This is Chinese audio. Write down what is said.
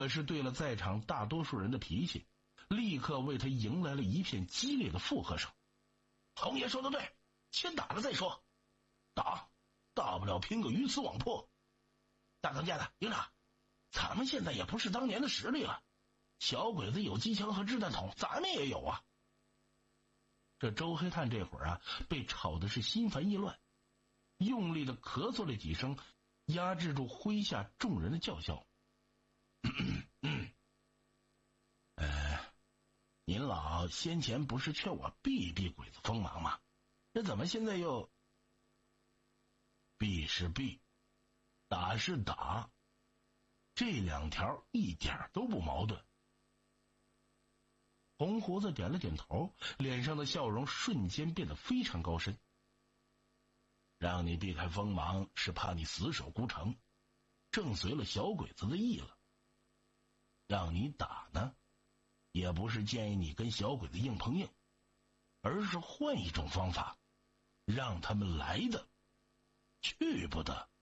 可是对了在场大多数人的脾气，立刻为他迎来了一片激烈的附和声。红爷说的对，先打了再说，打，大不了拼个鱼死网破。大当家的营长，咱们现在也不是当年的实力了，小鬼子有机枪和掷弹筒，咱们也有啊。这周黑炭这会儿啊，被吵的是心烦意乱，用力的咳嗽了几声，压制住麾下众人的叫嚣。您老先前不是劝我避避鬼子锋芒吗？这怎么现在又……避是避，打是打，这两条一点都不矛盾。红胡子点了点头，脸上的笑容瞬间变得非常高深。让你避开锋芒是怕你死守孤城，正随了小鬼子的意了。让你打呢，也不是建议你跟小鬼子硬碰硬，而是换一种方法，让他们来的去不得。